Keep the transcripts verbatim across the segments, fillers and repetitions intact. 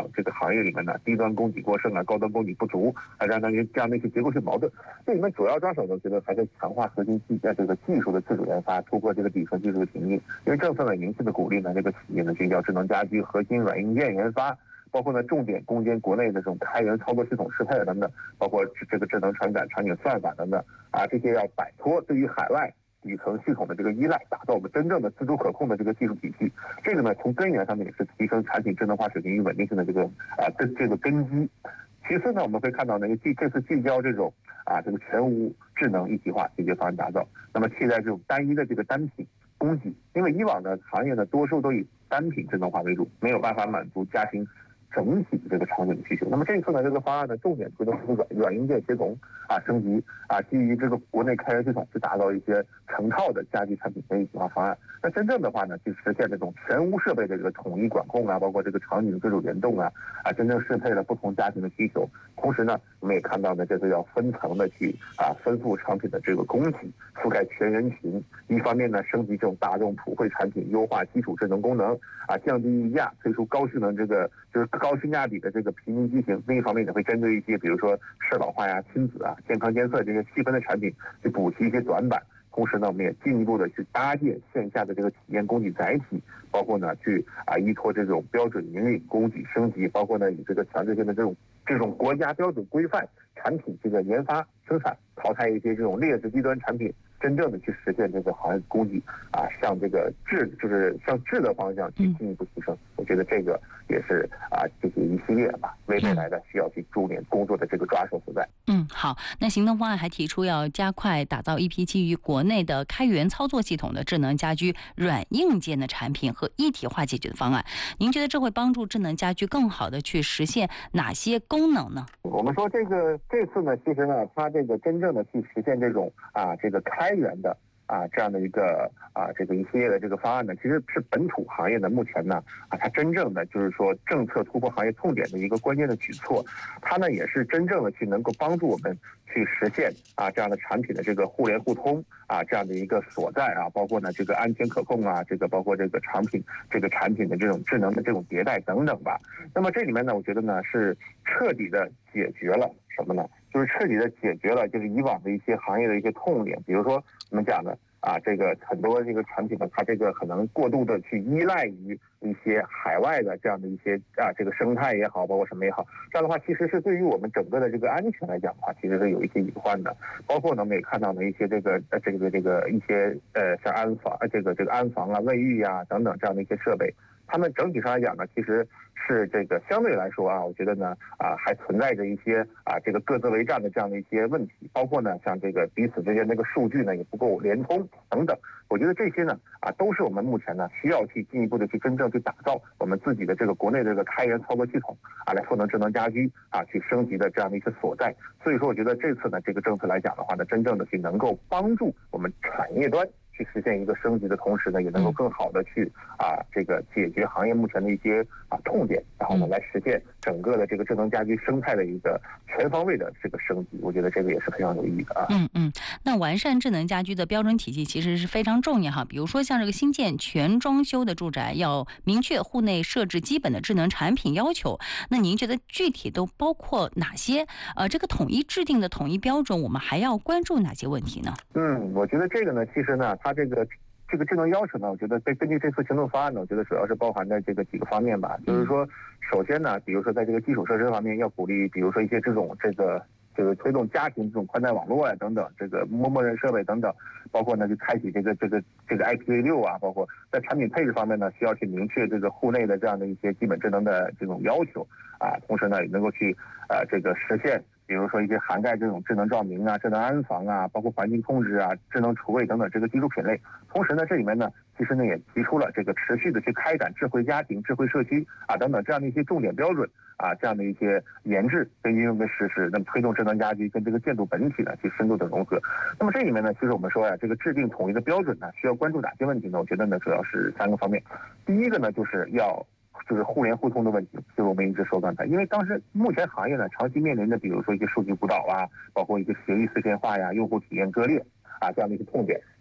啊这个行业里面呢低端供给过剩啊，高端供给不足啊，这样的这样的一些结构性矛盾。这里面主要抓手呢，我觉得还是强化核心技呃这个技术的自主研发，突破这个底层技术的瓶颈。因为政策呢明确的鼓励呢这个企业呢聚焦智能家居核心软硬件研发。包括呢，重点攻坚国内的这种开源操作系统适配等等，包括这个智能传感、场景算法等等啊，这些要摆脱对于海外底层系统的这个依赖，打造我们真正的自主可控的这个技术体系。这个呢，从根源上面也是提升产品智能化水平与稳定性的这个啊这这个根基。其次呢，我们会看到呢，聚这次聚焦这种啊这个全屋智能一体化解决方案打造，那么替代这种单一的这个单品供给，因为以往的行业呢多数都以单品智能化为主，没有办法满足家庭整体的这个场景的需求。那么这一次呢，这个方案呢，重点推动这个软硬件协同啊升级啊，基于这个国内开源系统去打造一些成套的家居产品一体化方案。那真正的话呢，去实现这种全屋设备的这个统一管控啊，包括这个场景自主联动啊，啊，真正适配了不同家庭的需求。同时呢，我们也看到呢，这次要分层的去啊分布产品的这个供给，覆盖全人群。一方面呢，升级这种大众普惠产品，优化基础智能功能啊，降低溢价，推出高性能这个就是高性价比的这个平民机型。另一方面也会针对一些比如说适老化呀、亲子啊、健康监测这些细分的产品去补齐一些短板。同时呢，我们也进一步的去搭建线下的这个体验供给载体，包括呢去啊依托这种标准引领供给升级，包括呢以这个强制性的这种这种国家标准规范产品这个研发生产，淘汰一些这种劣质低端产品，真正的去实现这个行业供给啊向这个质就是向质的方向去进一步提升。我觉得这个也是啊这些一系列吧为未来的需要去重点工作的这个抓手所在。 嗯，好。那行动方案还提出要加快打造一批基于国内的开源操作系统的智能家居软硬件的产品和一体化解决的方案。您觉得这会帮助智能家居更好的去实现哪些功能呢？ 我们说这个这次呢，其实呢，它这个真正的去实现这种啊这个开源的啊这样的一个啊这个一系列的这个方案呢，其实是本土行业的目前呢啊它真正的就是说政策突破行业痛点的一个关键的举措。它呢也是真正的去能够帮助我们去实现啊这样的产品的这个互联互通啊这样的一个所在啊，包括呢这个安全可控啊，这个包括这个产品这个产品的这种智能的这种迭代等等吧。那么这里面呢，我觉得呢是彻底的解决了什么呢？就是彻底的解决了就是以往的一些行业的一些痛点，比如说我们讲的啊，这个很多这个产品呢，它这个可能过度的去依赖于一些海外的这样的一些啊，这个生态也好，包括什么也好，这样的话其实是对于我们整个的这个安全来讲的话，其实是有一些隐患的。包括呢，我们也看到了一些这个呃这个这个一些呃像安防呃这个这个安防啊、卫浴啊等等这样的一些设备，他们整体上来讲呢，其实是这个相对来说啊，我觉得呢啊还存在着一些啊这个各自为战的这样的一些问题，包括呢像这个彼此之间这个数据呢也不够联通等等。我觉得这些呢啊都是我们目前呢需要去进一步的去真正去打造我们自己的这个国内的这个开源操作系统啊，来赋能智能家居啊去升级的这样的一个所在。所以说，我觉得这次呢这个政策来讲的话呢，真正的去能够帮助我们产业端去实现一个升级的同时呢，也能够更好的去啊这个解决行业目前的一些啊痛点，然后呢来实现整个的这个智能家居生态的一个全方位的这个升级。我觉得这个也是非常有意义的啊。 嗯嗯，那完善智能家居的标准体系其实是非常重要哈。比如说像这个新建全装修的住宅，要明确户内设置基本的智能产品要求。那您觉得具体都包括哪些？呃，这个统一制定的统一标准，我们还要关注哪些问题呢？ 嗯，我觉得这个呢，其实呢，它这个这个智能要求呢，我觉得根根据这次行动方案呢，我觉得主要是包含在这个几个方面吧。就是说，首先呢，比如说在这个基础设施方面，要鼓励，比如说一些这种这个这个推动家庭这种宽带网络呀、啊、等等，这个默默认设备等等，包括呢就开启这个这个这个 I P v 六啊，包括在产品配置方面呢，需要去明确这个户内的这样的一些基本智能的这种要求啊，同时呢也能够去呃这个实现。比如说一些涵盖这种智能照明啊、智能安防啊、包括环境控制啊、智能厨卫等等这个技术品类。同时呢，这里面呢，其实呢也提出了这个持续的去开展智慧家庭、智慧社区啊等等这样的一些重点标准啊，这样的一些研制跟应用跟实施，那么推动智能家居跟这个建筑本体呢去深度的融合。那么这里面呢，其实我们说呀，这个制定统一的标准呢，需要关注哪些问题呢？我觉得呢，主要是三个方面。第一个呢，就是要。就是互联互通的问题，就是我们一直说刚才，因为当时目前行业呢长期面临的，比如说一些数据孤岛啊，包括一个协议碎片化呀、用户体验割裂啊这样的一些痛点。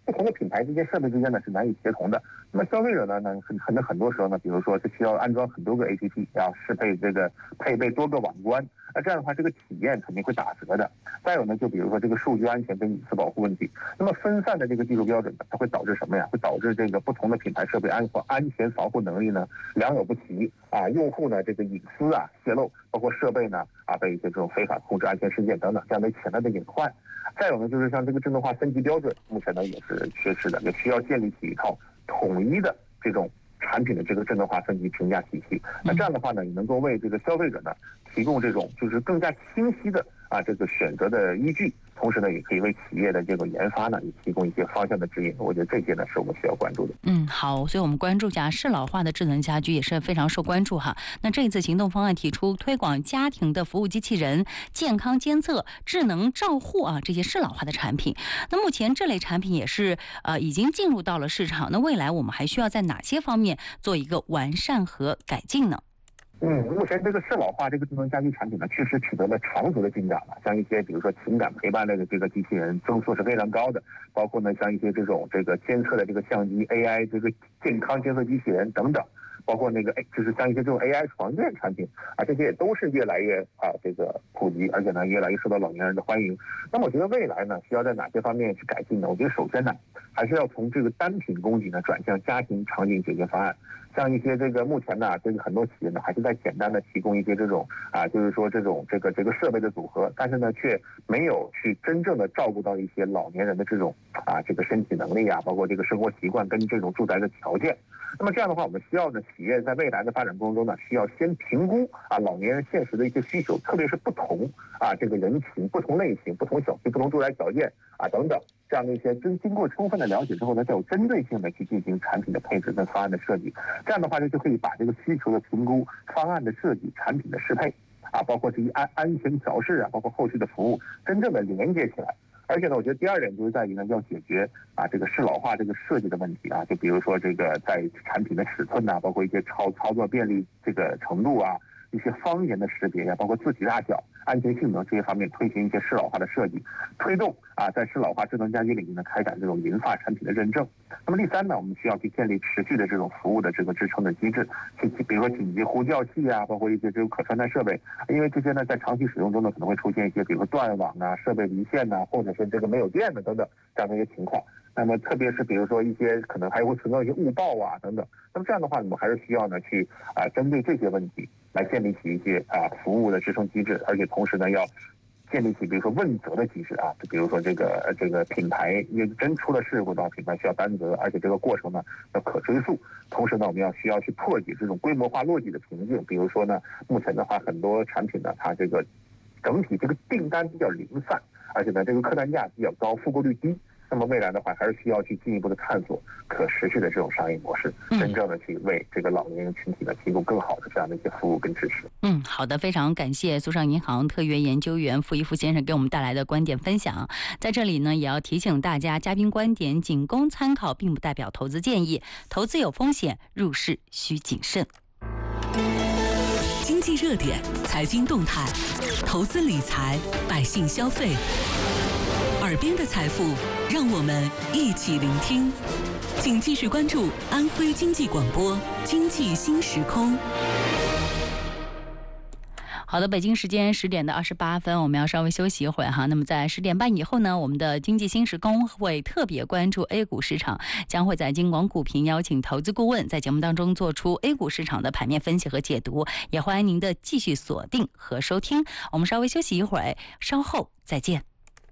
不同的品牌之间、设备之间呢是难以协同的。那么消费者呢，呢很很很多时候呢，比如说是需要安装很多个 A P P， 要适配这个配备多个网关，那这样的话，这个体验肯定会打折的。再有呢，就比如说这个数据安全跟隐私保护问题，那么分散的这个技术标准呢，它会导致什么呀？会导致这个不同的品牌设备安安全防护能力呢良莠不齐啊，用户呢这个隐私啊泄露，包括设备呢啊被一些这种非法控制安全事件等等这样的潜在的隐患。再有呢，就是像这个智能化分级标准，目前呢也是缺失的，也需要建立起一套统一的这种产品的这个智能化分级评价体系。那这样的话呢，也能够为这个消费者呢提供这种就是更加清晰的啊这个选择的依据，同时呢，也可以为企业的这个研发呢也提供一些方向的指引。我觉得这些呢是我们需要关注的。 嗯，好，所以我们关注一下适老化的智能家居也是非常受关注哈。那这一次行动方案提出推广家庭的服务机器人、健康监测、智能照护啊这些适老化的产品。那目前这类产品也是呃已经进入到了市场。那未来我们还需要在哪些方面做一个完善和改进呢？ 嗯，目前这个适老化这个智能家居产品呢，确实取得了长足的进展了。像一些比如说情感陪伴类的这个机器人，增速是非常高的。包括呢，像一些这种这个监测的这个相机 A I 这个健康监测机器人等等。包括那个哎，就是像一些这种 A I 床垫产品啊，这些也都是越来越啊这个普及，而且呢越来越受到老年人的欢迎。那么我觉得未来呢，需要在哪些方面去改进呢？我觉得首先呢，还是要从这个单品供给呢转向家庭场景解决方案。像一些这个目前呢，这个很多企业呢还是在简单的提供一些这种啊，就是说这种这个这个设备的组合，但是呢却没有去真正的照顾到一些老年人的这种啊这个身体能力啊，包括这个生活习惯跟这种住宅的条件。那么这样的话，我们需要呢，企业在未来的发展过程中呢，需要先评估啊老年人现实的一些需求，特别是不同啊这个人群、不同类型、不同小区、不同住宅条件啊等等这样的一些，经经过充分的了解之后呢，再有针对性的去进行产品的配置跟方案的设计。这样的话呢，就可以把这个需求的评估、方案的设计、产品的适配啊，包括这些安安全调试啊，包括后续的服务，真正的连接起来。而且呢，我觉得第二点就是在于呢，要解决啊这个适老化这个设计的问题啊，就比如说这个在产品的尺寸呐、啊，包括一些操操作便利这个程度啊，一些方言的识别呀、啊，包括字体大小、安全性能这些方面推行一些适老化的设计，推动啊在适老化智能家居领域呢开展这种银发产品的认证。那么第三呢，我们需要去建立持续的这种服务的这个支撑的机制，去比如说紧急呼叫器啊，包括一些这种可穿戴设备，因为这些呢在长期使用中呢可能会出现一些比如说断网啊、设备离线呐、啊，或者是这个没有电的等等这样的一些情况。那么特别是比如说一些可能还会存在一些误报啊等等，那么这样的话我们还是需要呢去啊针对这些问题来建立起一些啊服务的支撑机制，而且同时呢要建立起比如说问责的机制啊，比如说这个这个品牌也真出了事故的话，品牌需要担责，而且这个过程呢要可追溯。同时呢，我们要需要去破解这种规模化落地的瓶颈，比如说呢，目前的话很多产品呢，它这个整体这个订单比较零散，而且呢这个客单价比较高，复购率低。那么未来的话，还是需要去进一步的探索可持续的这种商业模式，真正的去为这个老年人群体呢提供更好的这样的一些服务跟支持。 嗯，好的，非常感谢苏商银行特约研究员傅一夫先生给我们带来的观点分享。在这里呢，也要提醒大家，嘉宾观点仅供参考，并不代表投资建议，投资有风险，入市需谨慎。 经济热点、财经动态、投资理财、百姓消费。耳边的财富，让我们一起聆听。请继续关注安徽经济广播《经济新时空》。 好的，北京时间十点的二十八分，我们要稍微休息一会儿哈。那么在十点半以后呢，我们的经济新时空会特别关注 A 股市场，将会在京广股评邀请投资顾问在节目当中做出 A 股市场的盘面分析和解读，也欢迎您的继续锁定和收听。我们稍微休息一会儿，稍后再见。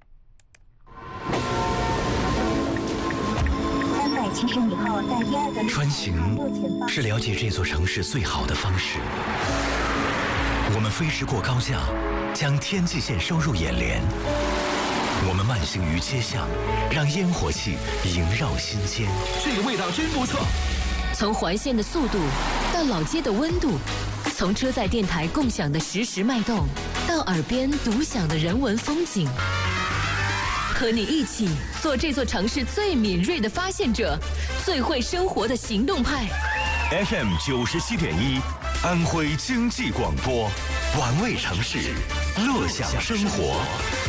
穿行是了解这座城市最好的方式。我们飞驰过高架，将天际线收入眼帘。我们慢行于街巷，让烟火气萦绕心间。 这个味道真不错。 从环线的速度到老街的温度，从车载电台共享的实时脉动，到耳边独享的人文风景。和你一起做这座城市最敏锐的发现者，最会生活的行动派。 F M 九十七点一，安徽经济广播，玩味城市，乐享生活。